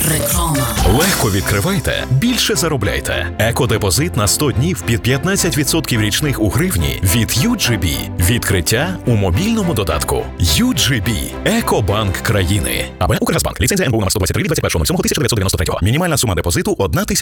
Реклама. Легко відкривайте, більше заробляйте. Екодепозит на 100 днів під 15% річних у гривні від UGB. Відкриття у мобільному додатку. UGB. Екобанк країни. АБ Укргазбанк. Ліцензія НБУ номер 123 від 21.07.1993. Мінімальна сума депозиту – 1 тисяча.